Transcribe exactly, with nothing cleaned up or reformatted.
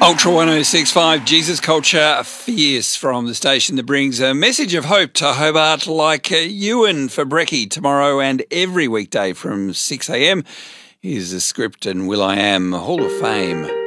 Ultra one oh six point five, Jesus Culture Fierce from the station that brings a message of hope to Hobart like uh, Ewan for Brekkie tomorrow and every weekday from six a.m. Here's the script and Will I Am Hall of Fame.